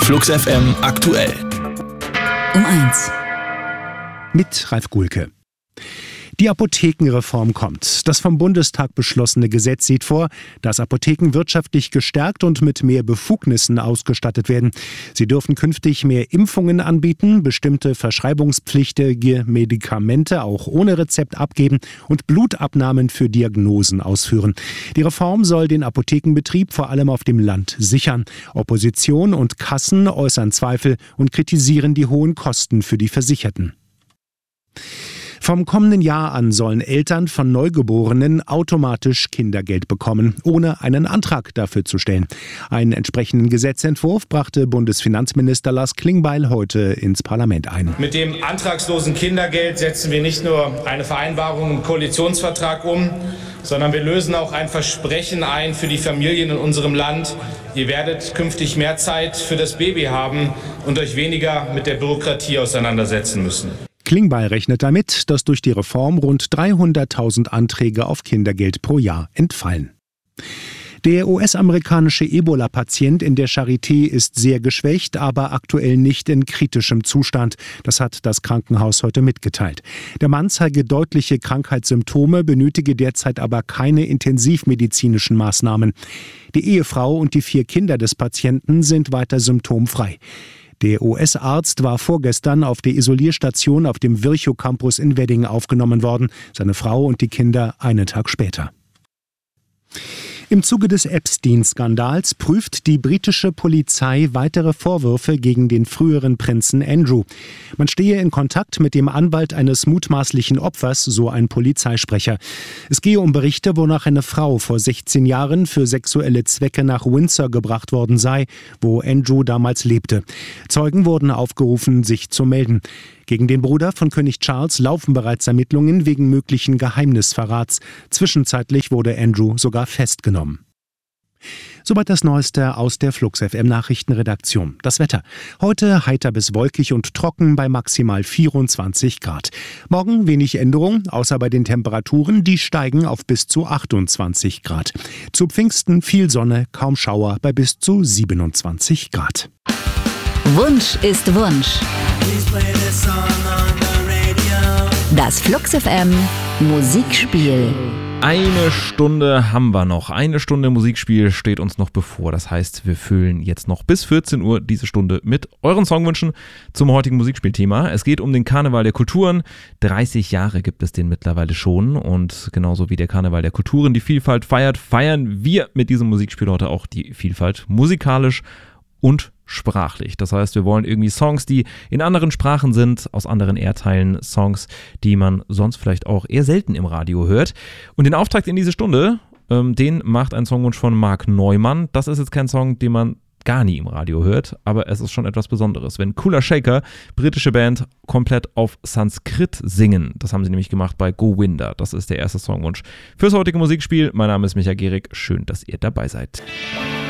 Flux FM aktuell. Um 1. Mit Ralf Guhlke. Die Apothekenreform kommt. Das vom Bundestag beschlossene Gesetz sieht vor, dass Apotheken wirtschaftlich gestärkt und mit mehr Befugnissen ausgestattet werden. Sie dürfen künftig mehr Impfungen anbieten, bestimmte verschreibungspflichtige Medikamente auch ohne Rezept abgeben und Blutabnahmen für Diagnosen ausführen. Die Reform soll den Apothekenbetrieb vor allem auf dem Land sichern. Opposition und Kassen äußern Zweifel und kritisieren die hohen Kosten für die Versicherten. Vom kommenden Jahr an sollen Eltern von Neugeborenen automatisch Kindergeld bekommen, ohne einen Antrag dafür zu stellen. Einen entsprechenden Gesetzentwurf brachte Bundesfinanzminister Lars Klingbeil heute ins Parlament ein. Mit dem antragslosen Kindergeld setzen wir nicht nur eine Vereinbarung im Koalitionsvertrag um, sondern wir lösen auch ein Versprechen ein für die Familien in unserem Land. Ihr werdet künftig mehr Zeit für das Baby haben und euch weniger mit der Bürokratie auseinandersetzen müssen. Klingbeil rechnet damit, dass durch die Reform rund 300.000 Anträge auf Kindergeld pro Jahr entfallen. Der US-amerikanische Ebola-Patient in der Charité ist sehr geschwächt, aber aktuell nicht in kritischem Zustand. Das hat das Krankenhaus heute mitgeteilt. Der Mann zeige deutliche Krankheitssymptome, benötige derzeit aber keine intensivmedizinischen Maßnahmen. Die Ehefrau und die 4 Kinder des Patienten sind weiter symptomfrei. Der US-Arzt war vorgestern auf der Isolierstation auf dem Virchow-Campus in Wedding aufgenommen worden, seine Frau und die Kinder einen Tag später. Im Zuge des Epstein-Skandals prüft die britische Polizei weitere Vorwürfe gegen den früheren Prinzen Andrew. Man stehe in Kontakt mit dem Anwalt eines mutmaßlichen Opfers, so ein Polizeisprecher. Es gehe um Berichte, wonach eine Frau vor 16 Jahren für sexuelle Zwecke nach Windsor gebracht worden sei, wo Andrew damals lebte. Zeugen wurden aufgerufen, sich zu melden. Gegen den Bruder von König Charles laufen bereits Ermittlungen wegen möglichen Geheimnisverrats. Zwischenzeitlich wurde Andrew sogar festgenommen. Soweit das Neueste aus der Flux FM Nachrichtenredaktion. Das Wetter. Heute heiter bis wolkig und trocken bei maximal 24 Grad. Morgen wenig Änderung, außer bei den Temperaturen, die steigen auf bis zu 28 Grad. Zu Pfingsten viel Sonne, kaum Schauer bei bis zu 27 Grad. Wunsch ist Wunsch. Das Flux FM Musikspiel. Eine Stunde haben wir noch. Eine Stunde Musikspiel steht uns noch bevor. Das heißt, wir füllen jetzt noch bis 14 Uhr diese Stunde mit euren Songwünschen zum heutigen Musikspielthema. Es geht um den Karneval der Kulturen. 30 Jahre gibt es den mittlerweile schon. Und genauso wie der Karneval der Kulturen die Vielfalt feiert, feiern wir mit diesem Musikspiel heute auch die Vielfalt musikalisch und sprachlich. Das heißt, wir wollen irgendwie Songs, die in anderen Sprachen sind, aus anderen Erdteilen, Songs, die man sonst vielleicht auch eher selten im Radio hört. Und den Auftakt in diese Stunde, den macht ein Songwunsch von Mark Neumann. Das ist jetzt kein Song, den man gar nie im Radio hört, aber es ist schon etwas Besonderes, wenn Cooler Shaker, britische Band, komplett auf Sanskrit singen. Das haben sie nämlich gemacht bei Govinda. Das ist der erste Songwunsch fürs heutige Musikspiel. Mein Name ist Michael Gehrig. Schön, dass ihr dabei seid.